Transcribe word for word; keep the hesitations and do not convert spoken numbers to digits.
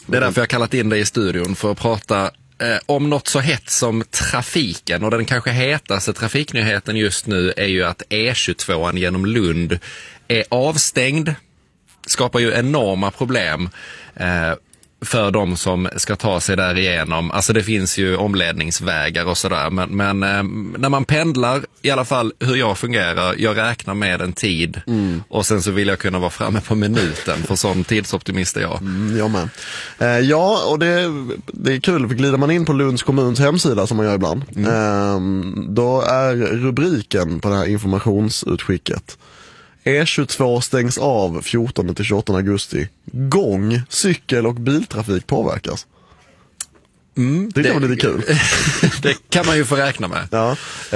Det är därför jag har kallat in dig i studion för att prata eh, om något så hett som trafiken. Och den kanske hetaste trafiknyheten just nu är ju att E tjugotvå genom Lund är avstängd. Skapar ju enorma problem eh, för de som ska ta sig där igenom. Alltså det finns ju omledningsvägar och sådär. Men, men eh, när man pendlar, i alla fall hur jag fungerar, jag räknar med en tid. Mm. Och sen så vill jag kunna vara framme på minuten. För sån tidsoptimist är jag. Mm, jag med. Eh, ja, och det, det är kul. För glider man in på Lunds kommuns hemsida som man gör ibland. Mm. Eh, då är rubriken på det här informationsutskicket: E tjugotvå stängs av fjortonde till tjugoåttonde augusti. Gång, cykel och biltrafik påverkas. Mm, det är lite kul. Det kan man ju få räkna med. Ja.